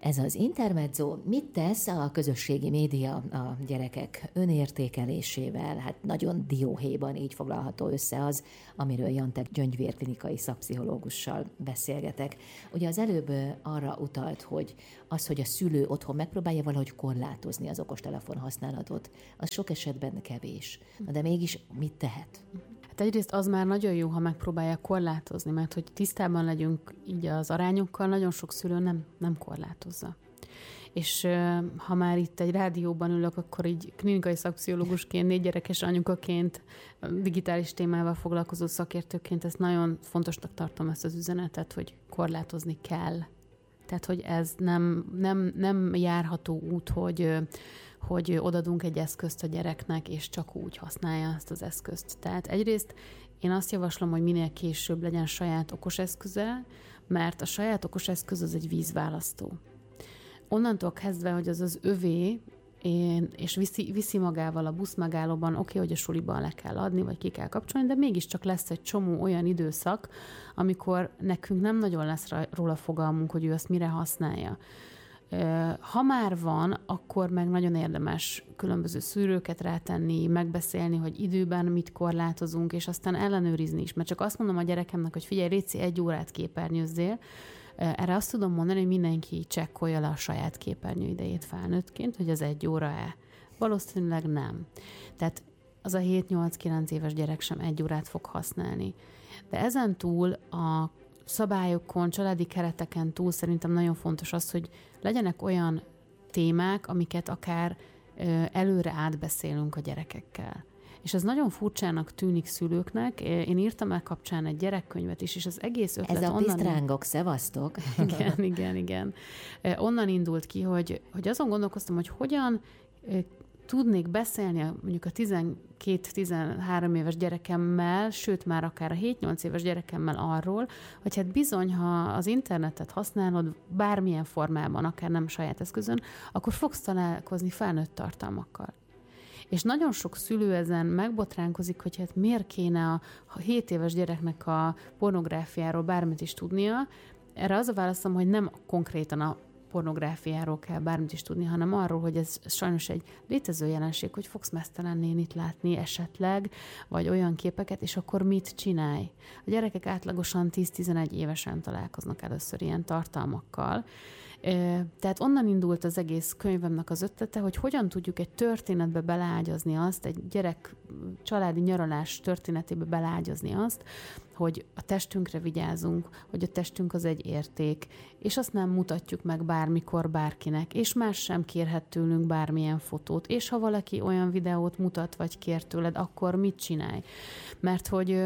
Ez az intermezzo mit tesz a közösségi média a gyerekek önértékelésével? Hát nagyon dióhéjban így foglalható össze az, amiről Jantek gyöngyvérklinikai szakpszichológussal beszélgetek. Ugye az előbb arra utalt, hogy az, hogy a szülő otthon megpróbálja valahogy korlátozni az okostelefon használatot, az sok esetben kevés. De mégis mit tehet? Hát egyrészt az már nagyon jó, ha megpróbálja korlátozni, mert hogy tisztában legyünk így az arányokkal, nagyon sok szülő nem korlátozza. És ha már itt egy rádióban ülök, akkor így klinikai szakpszichológusként, 4 gyerekes anyukaként, digitális témával foglalkozó szakértőként ezt nagyon fontosnak tartom, ezt az üzenetet, hogy korlátozni kell. Tehát, hogy ez nem járható út, hogy odadunk egy eszközt a gyereknek, és csak úgy használja ezt az eszközt. Tehát egyrészt én azt javaslom, hogy minél később legyen saját okos eszköze, mert a saját okos eszköz az egy vízválasztó. Onnantól kezdve, hogy az övé, és viszi magával a buszmegállóban, oké, hogy a suliban le kell adni, vagy ki kell kapcsolni, de mégiscsak lesz egy csomó olyan időszak, amikor nekünk nem nagyon lesz róla fogalmunk, hogy ő azt mire használja. Ha már van, akkor meg nagyon érdemes különböző szűrőket rátenni, megbeszélni, hogy időben mit korlátozunk, és aztán ellenőrizni is. Mert csak azt mondom a gyerekemnek, hogy figyelj, Réci, 1 órát képernyőzzél, erre azt tudom mondani, hogy mindenki csekkolja le a saját képernyőidejét felnőttként, hogy az 1 óra-e. Valószínűleg nem. Tehát az a 7-8-9 éves gyerek sem 1 órát fog használni. De ezen túl a szabályokon, családi kereteken túl szerintem nagyon fontos az, hogy legyenek olyan témák, amiket akár előre átbeszélünk a gyerekekkel. És ez nagyon furcsának tűnik szülőknek. Én írtam el kapcsán egy gyerekkönyvet is, és az egész ötlet ez a pisztrángok, szevasztok! Igen. Onnan indult ki, hogy azon gondolkoztam, hogy hogyan tudnék beszélni mondjuk a 12-13 éves gyerekemmel, sőt már akár a 7-8 éves gyerekemmel arról, hogy hát bizony, ha az internetet használod bármilyen formában, akár nem saját eszközön, akkor fogsz találkozni felnőtt tartalmakkal. És nagyon sok szülő ezen megbotránkozik, hogy hát miért kéne a 7 éves gyereknek a pornográfiáról bármit is tudnia. Erre az a válaszom, hogy nem konkrétan a pornográfiáról kell bármit is tudni, hanem arról, hogy ez sajnos egy létező jelenség, hogy fogsz meztelen nénit látni esetleg, vagy olyan képeket, és akkor mit csinálj? A gyerekek átlagosan 10-11 évesen találkoznak először ilyen tartalmakkal. Tehát onnan indult az egész könyvemnek az ötlete, hogy hogyan tudjuk egy történetbe beleágyazni azt, egy gyerek családi nyaralás történetébe beleágyazni azt, hogy a testünkre vigyázunk, hogy a testünk az egy érték, és azt nem mutatjuk meg bármikor bárkinek, és más sem kérhet tőlünk bármilyen fotót, és ha valaki olyan videót mutat, vagy kér tőled, akkor mit csinálj? Mert hogy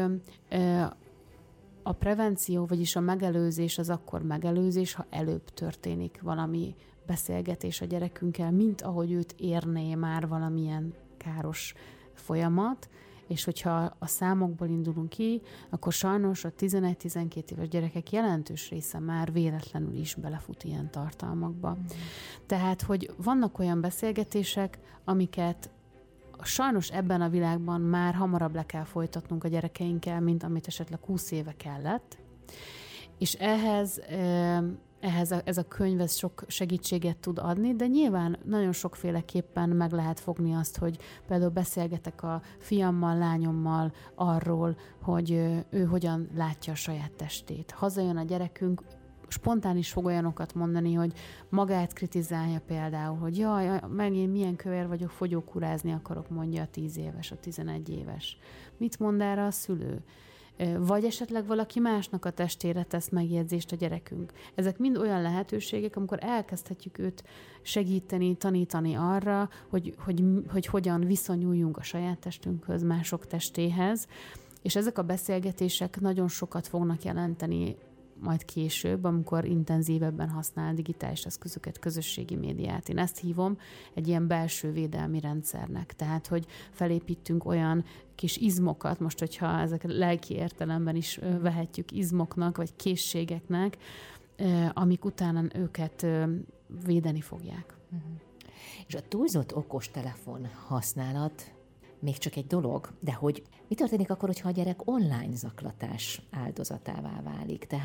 a prevenció, vagyis a megelőzés az akkor megelőzés, ha előbb történik valami beszélgetés a gyerekünkkel, mint ahogy őt érné már valamilyen káros folyamat, és hogyha a számokból indulunk ki, akkor sajnos a 11-12 éves gyerekek jelentős része már véletlenül is belefut ilyen tartalmakba. Tehát, hogy vannak olyan beszélgetések, amiket sajnos ebben a világban már hamarabb le kell folytatnunk a gyerekeinkkel, mint amit esetleg 20 éve kellett. És ehhez ez a könyv ez sok segítséget tud adni, de nyilván nagyon sokféleképpen meg lehet fogni azt, hogy például beszélgetek a fiammal, lányommal arról, hogy ő hogyan látja a saját testét. Hazajön a gyerekünk, spontán is fog olyanokat mondani, hogy magát kritizálja például, hogy jaj, megint milyen kövér vagyok, fogyókúrázni akarok, mondja a 10 éves, a 11 éves. Mit mond erre a szülő? Vagy esetleg valaki másnak a testére tesz megjegyzést a gyerekünk. Ezek mind olyan lehetőségek, amikor elkezdhetjük őt segíteni, tanítani arra, hogy hogyan viszonyuljunk a saját testünkhöz, mások testéhez, és ezek a beszélgetések nagyon sokat fognak jelenteni majd később, amikor intenzívebben használ digitális eszközöket, közösségi médiát. Én ezt hívom egy ilyen belső védelmi rendszernek. Tehát, hogy felépítünk olyan kis izmokat, most, hogyha ezek lelki értelemben is vehetjük izmoknak, vagy készségeknek, amik utána őket védeni fogják. És a túlzott okostelefon használat még csak egy dolog, de hogy mi történik akkor, hogyha a gyerek online zaklatás áldozatává válik? Tehát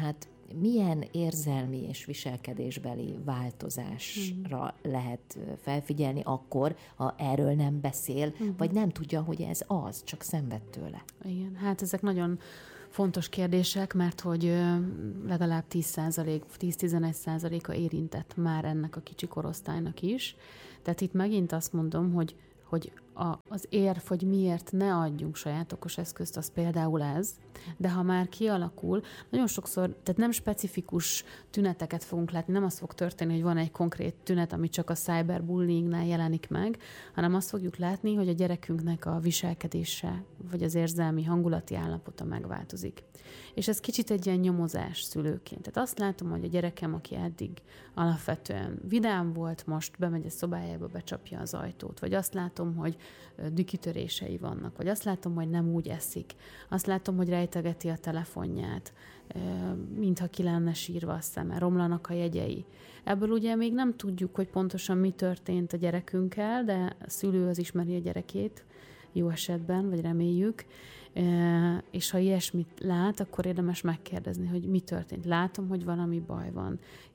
milyen érzelmi és viselkedésbeli változásra lehet felfigyelni akkor, ha erről nem beszél, vagy nem tudja, hogy ez az, csak szenved tőle. Igen, hát ezek nagyon fontos kérdések, mert hogy legalább 10-11%-a érintett már ennek a kicsi korosztálynak is. Tehát itt megint azt mondom, hogy az érv, hogy miért ne adjunk saját okos eszközt, az például ez, de ha már kialakul, nagyon sokszor, tehát nem specifikus tüneteket fogunk látni, nem az fog történni, hogy van egy konkrét tünet, ami csak a cyberbullyingnál jelenik meg, hanem azt fogjuk látni, hogy a gyerekünknek a viselkedése, vagy az érzelmi hangulati állapota megváltozik. És ez kicsit egy ilyen nyomozás szülőként. Tehát azt látom, hogy a gyerekem, aki eddig alapvetően vidám volt, most bemegy a szobájába, becsapja az ajtót, vagy azt látom, hogy dükitörései vannak, vagy azt látom, hogy nem úgy eszik, azt látom, hogy rejtegeti a telefonját, mintha ki lenne sírva a szeme, romlanak a jegyei. Ebből ugye még nem tudjuk, hogy pontosan mi történt a gyerekünkkel, de a szülő az ismeri a gyerekét, jó esetben, vagy reméljük, és ha ilyesmit lát, akkor érdemes megkérdezni, hogy mi történt. Látom, hogy valami baj van.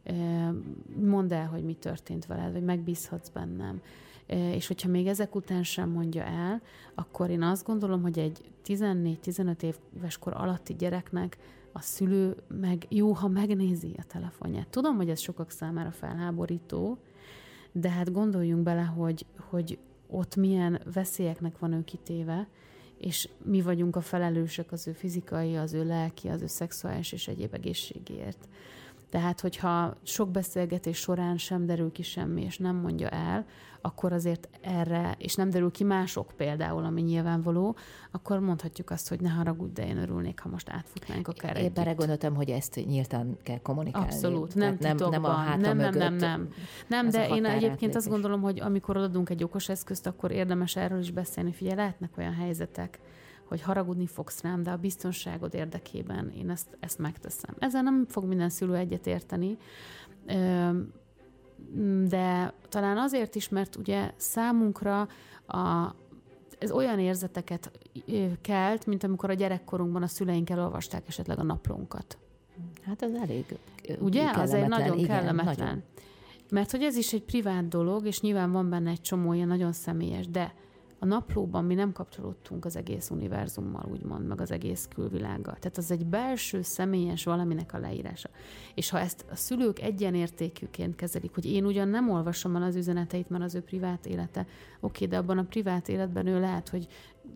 Mondd el, hogy mi történt veled, vagy megbízhatsz bennem. És hogyha még ezek után sem mondja el, akkor én azt gondolom, hogy egy 14-15 éves kor alatti gyereknek a szülő jó, ha megnézi a telefonját. Tudom, hogy ez sokak számára felháborító, de hát gondoljunk bele, hogy ott milyen veszélyeknek van ő kitéve, és mi vagyunk a felelősök az ő fizikai, az ő lelki, az ő szexuális és egyéb egészségéért. Tehát, hogyha sok beszélgetés során sem derül ki semmi, és nem mondja el, akkor azért erre, és nem derül ki mások például, ami nyilvánvaló, akkor mondhatjuk azt, hogy ne haragudj, de én örülnék, ha most átfutnánk akár együtt. Épp erre gondoltam, hogy ezt nyíltan kell kommunikálni. Abszolút, nem titokban. Nem a háta mögött. Nem, de én egyébként azt gondolom, hogy amikor adunk egy okos eszközt, akkor érdemes erről is beszélni. Figyelj, lehetnek olyan helyzetek, hogy haragudni fogsz rám, de a biztonságod érdekében én ezt megteszem. Ezzel nem fog minden szülő egyet érteni, de talán azért is, mert ugye számunkra ez olyan érzeteket kelt, mint amikor a gyerekkorunkban a szüleink elolvasták esetleg a naplónkat. Hát ez elég ugye? Az egy nagyon kellemetlen. Nagyon. Mert hogy ez is egy privát dolog, és nyilván van benne egy csomó ilyen nagyon személyes, de a naplóban mi nem kapcsolódtunk az egész univerzummal, úgymond, meg az egész külvilággal. Tehát az egy belső, személyes valaminek a leírása. És ha ezt a szülők egyenértékűként kezelik, hogy én ugyan nem olvasom el az üzeneteit, mert az ő privát élete, oké, de abban a privát életben ő lehet, hogy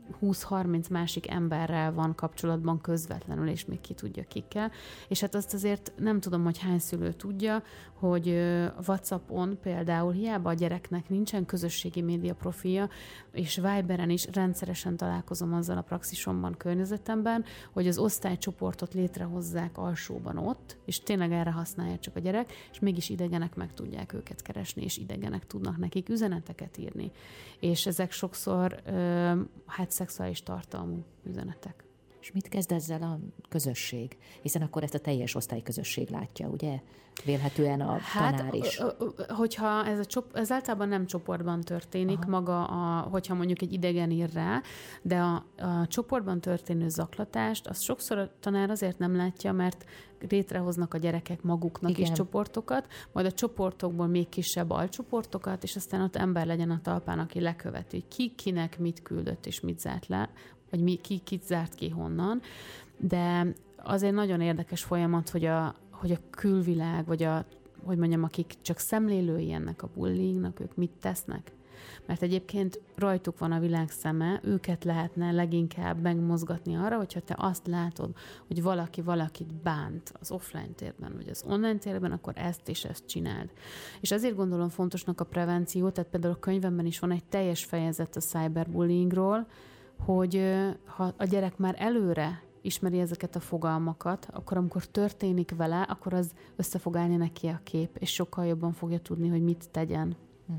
20-30 másik emberrel van kapcsolatban közvetlenül, és még ki tudja kikkel. És hát azt azért nem tudom, hogy hány szülő tudja, hogy WhatsAppon például hiába a gyereknek nincsen közösségi média profilja, és Viberen is rendszeresen találkozom azzal a praxisomban, környezetemben, hogy az osztálycsoportot létrehozzák alsóban ott, és tényleg erre használja csak a gyerek, és mégis idegenek meg tudják őket keresni, és idegenek tudnak nekik üzeneteket írni. És ezek sokszor szexuális tartalmú üzenetek. És mit kezd ezzel a közösség? Hiszen akkor ezt a teljes osztályközösség látja, ugye? Vélhetően a tanár is. Hogyha ez általában nem csoportban történik, hogyha mondjuk egy idegen ír rá, de a csoportban történő zaklatást, azt sokszor a tanár azért nem látja, mert létrehoznak a gyerekek maguknak is csoportokat, majd a csoportokból még kisebb alcsoportokat, és aztán ott ember legyen a talpán, aki leköveti, hogy ki kinek mit küldött és mit zárt le, vagy ki kit zárt ki honnan. De az egy nagyon érdekes folyamat, hogy a külvilág, vagy akik csak szemlélői ennek a bullyingnak, ők mit tesznek. Mert egyébként rajtuk van a világ szeme, őket lehetne leginkább megmozgatni arra, hogyha te azt látod, hogy valaki valakit bánt az offline térben, vagy az online térben, akkor ezt és ezt csináld. És ezért gondolom fontosnak a prevenció, tehát például a könyvemben is van egy teljes fejezet a cyberbullyingról, hogy ha a gyerek már előre ismeri ezeket a fogalmakat, akkor amikor történik vele, akkor az össze fog állni neki a kép, és sokkal jobban fogja tudni, hogy mit tegyen.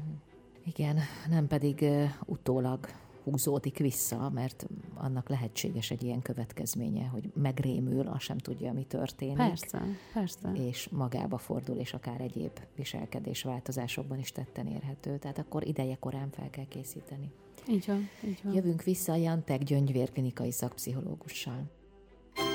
Igen, nem pedig utólag húzódik vissza, mert annak lehetséges egy ilyen következménye, hogy megrémül, azt sem tudja, mi történik. Persze. És magába fordul, és akár egyéb viselkedés változásokban is tetten érhető. Tehát akkor ideje korán fel kell készíteni. Így van. Jövünk vissza Jantek gyöngyvérklinikai szakpszichológussal.